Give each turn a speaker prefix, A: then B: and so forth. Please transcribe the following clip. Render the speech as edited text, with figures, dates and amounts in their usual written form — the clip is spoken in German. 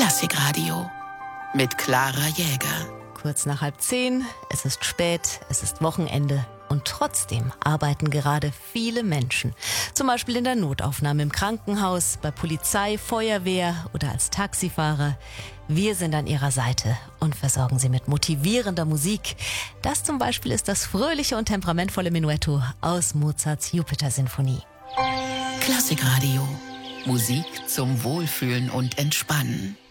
A: Klassikradio mit Clara Jäger.
B: Kurz nach 9:30, es ist spät, es ist Wochenende und trotzdem arbeiten gerade viele Menschen. Zum Beispiel in der Notaufnahme im Krankenhaus, bei Polizei, Feuerwehr oder als Taxifahrer. Wir sind an ihrer Seite und versorgen sie mit motivierender Musik. Das zum Beispiel ist das fröhliche und temperamentvolle Menuetto aus Mozarts Jupiter-Sinfonie.
A: Klassikradio. Musik zum Wohlfühlen und Entspannen.